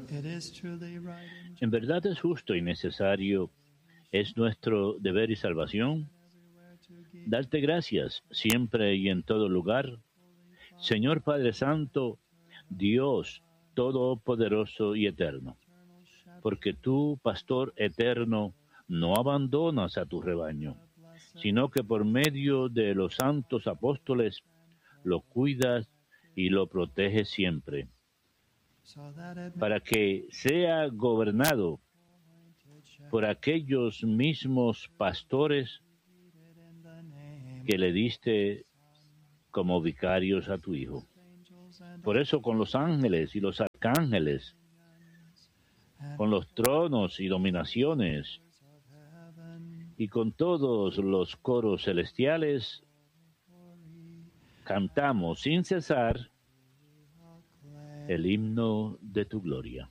En verdad es justo y necesario, es nuestro deber y salvación, darte gracias siempre y en todo lugar, Señor Padre Santo, Dios Todopoderoso y Eterno, porque tú, Pastor eterno, no abandonas a tu rebaño, sino que por medio de los santos apóstoles lo cuidas y lo proteges siempre, para que sea gobernado por aquellos mismos pastores que le diste como vicarios a tu Hijo. Por eso con los ángeles y los arcángeles, con los tronos y dominaciones, y con todos los coros celestiales, cantamos sin cesar el himno de tu gloria.